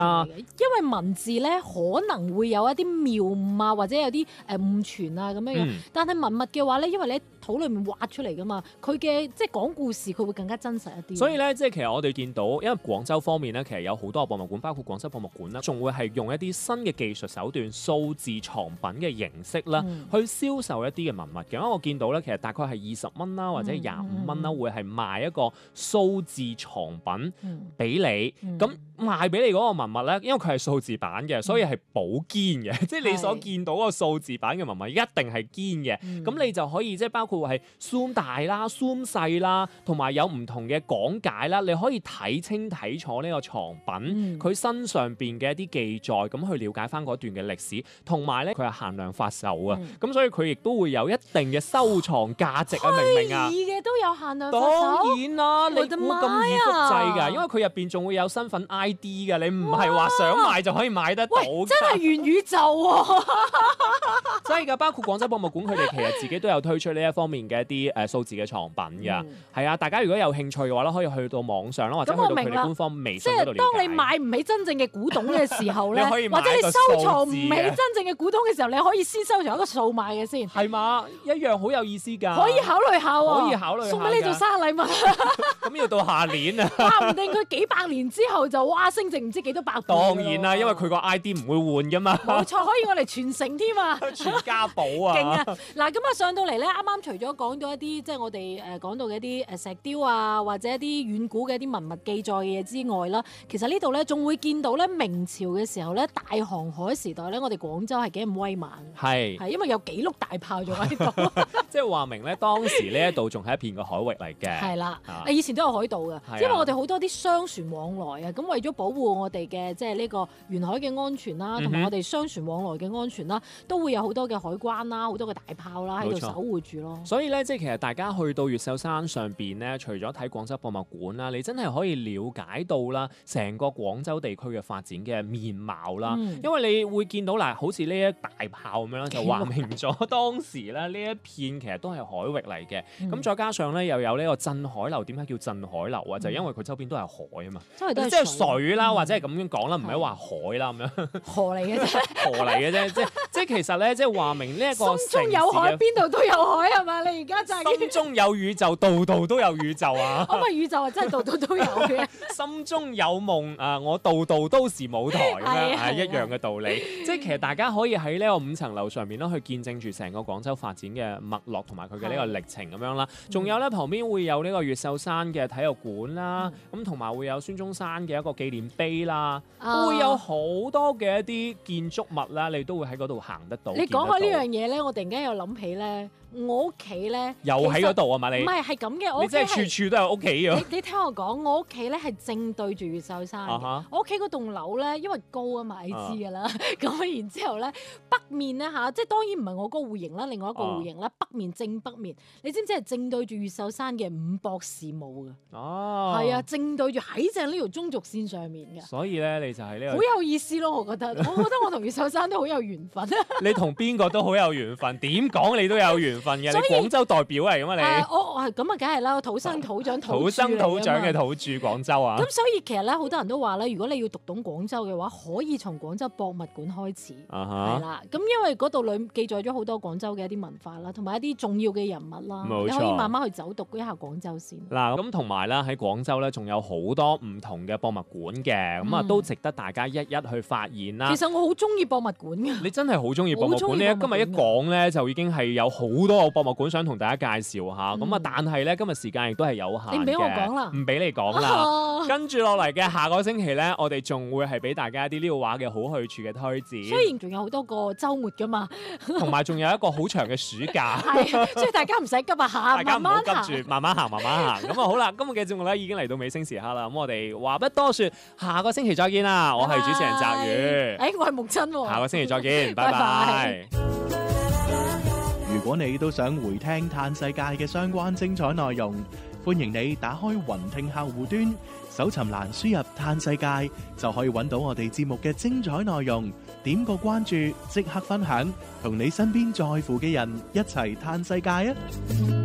因為文字咧可能會有一啲謬誤啊，或者有啲誤傳啊咁樣樣。但係文物嘅話咧，因為你喺土裏面挖出嚟噶嘛，佢嘅即係講故事，佢會更加真實一啲。 所以咧，即係其實我哋見到，因為廣州方面咧，其實有好多博物館，包括廣州博物館啦，仲會係用一啲新嘅技術手段、數字藏品嘅形式啦，去銷售一啲嘅文物嘅。因為我見到咧，其實大概係20蚊啦，或者25蚊啦，會係賣一個數字藏品俾你。咁賣俾你嗰個文物咧，因為佢係數字版嘅，所以係保堅嘅。即係你所見到個數字版嘅文物一定係堅嘅。咁你就可以即係包括係 zoom 大啦、zoom 細啦，同埋有唔同嘅講解啦。你可以睇清睇楚呢個藏品佢身上邊嘅一啲記載，咁去了解翻嗰段嘅歷史。同埋咧，佢係限量發售啊。咁所以佢亦都會有一定嘅收藏價值啊！明唔明啊？ 虛擬嘅都有限量發售。 當然啦，你估咁易複製㗎？因為佢入邊仲會有身份 ID 㗎，你唔係話想買就可以買得到。 真係元宇宙喎！ 真係㗎，包括廣州博物館佢哋其實自己都有推出呢一方面嘅一啲數字嘅藏品㗎。係啊，大家如果有興趣嘅話咧，可以去到網上啦，或者去到佢哋官方微信嗰度了解。 即係當你買唔起真正嘅古董嘅時候咧， 或者你收藏唔起真正嘅古董嘅時候，你可以先收藏一個數碼嘅先。 係嘛，一樣好有意思㗎。 可以考慮下喎。 可以考慮下。 送俾你做生日禮物。 咁要到下年啊。 話唔定佢幾百年之後就升值唔知幾多百倍。 當然啦，因為佢個 ID 唔會換㗎嘛。 冇錯，可以我嚟傳承添啊！ 傳家寶啊！ 勁啊！嗱，咁啊上到嚟咧，啱啱除咗講到一啲即係我哋講到嘅一啲石雕啊，或者一啲遠古嘅一啲文物記載嘅嘢之外啦，其實呢度咧仲會見到咧明朝嘅時候咧大航海時代咧，我哋廣州係幾咁威猛。係因為有幾碌大炮仲喺度。 即係話明咧，當時呢一度仲係一片個海域嚟嘅。 係啦，以前都有海盜嘅，因為我哋好多啲商船往來啊，咁為咗保護我哋嘅即係呢個沿海嘅安全啦，同埋我哋商船往來嘅安全啦，都會有好多嘅海關啦，好多嘅大炮啦喺度守護住咯。 所以咧，即係其實大家去到越秀山上邊咧，除咗睇廣州博物館啦，你真係可以了解到啦，成個廣州地區嘅發展嘅面貌啦。因為你會見到嗱，好似呢一大炮咁樣就話明咗當時咧呢一片其實都係海域嚟嘅。咁再加上咧又有呢個鎮海樓，點解叫鎮海樓啊？就係因為佢周邊都係海啊嘛，即係水啦，或者係咁樣講啦，唔係話海啦咁樣。 河嚟嘅啫， 河嚟嘅啫，即係其實咧，即係話明呢一個心中有海，邊度都有海係嘛？你而家就係心中有宇宙，度度都有宇宙啊！ 咁啊，宇宙係真係度度都有嘅。 心中有夢啊，我度度都是舞台咁樣，係一樣嘅道理。即係其實大家可以喺呢個5層樓上面咯，去見證住成個廣州發展嘅脈絡同埋佢嘅呢個歷程咁樣啦。仲有咧，旁邊會有呢個越秀山嘅體育館啦，咁同埋會有孫中山嘅一個紀念碑啦，會有好多嘅一啲建築物啦，你都會喺嗰度行得到。 你講開呢樣嘢咧，我突然間又諗起咧，我屋企咧又喺嗰度啊嘛？你唔係係咁嘅，我你真係處處都有屋企嘅。 你聽我講，我屋企咧係正對住越秀山嘅。我屋企嗰棟樓咧，因為高啊嘛，你知㗎啦。咁然之後咧，北面咧嚇，即係當然唔係我嗰個戶型啦，另外一個戶型啦，北面正北面，你知唔知係正對住越秀山嘅五博士墓㗎？係啊，正對住喺正呢條中軸線上面嘅。 所以咧，你就係呢個好有意思咯，我覺得我同越秀山都好有緣分。 你同邊個都好有緣分，點講你都有緣分嘅。你廣州代表嚟㗎嘛？你我係咁啊，梗係啦，我土生土長土生土長嘅土著廣州啊。 咁所以其實咧，好多人都話咧，如果你要讀懂廣州嘅話，可以從廣州博物館開始。係啦，咁因為嗰度裏記載咗好多廣州嘅一啲文化啦，同埋一啲重要嘅人物啦，你可以慢慢去走讀一下廣州先。 嗱，咁同埋啦，喺廣州咧，仲有好多唔同嘅博物館嘅，咁啊都值得大家一一去發現啦。 其實我好中意博物館嘅。 你真係好中意博物館？你今日一講咧，就已經係有好多個博物館想同大家介紹下。咁啊，但係咧今日時間亦都係有限嘅。 你唔俾我講啦， 唔俾你講啦。跟住落嚟嘅下個星期咧，我哋仲會係俾大家一啲呢個話嘅好去處嘅推薦。 雖然仲有好多個週末㗎嘛， 同埋仲有一個好長嘅暑假。 係，所以大家唔使急啊， 大家唔好急住，慢慢行，慢慢行。咁啊好啦，今日嘅節目咧已經嚟到尾聲時刻啦。咁我哋話不多説，下個星期再見啦。我係主持人澤宇。 我係木親喎。 下個星期再見，拜拜。 如果你都想回聽嘆世界嘅相關精彩內容，歡迎你打開雲聽客戶端，搜尋欄輸入嘆世界，就可以揾到我哋節目嘅精彩內容。點個關注，即刻分享，同你身邊在乎嘅人一齊嘆世界啊！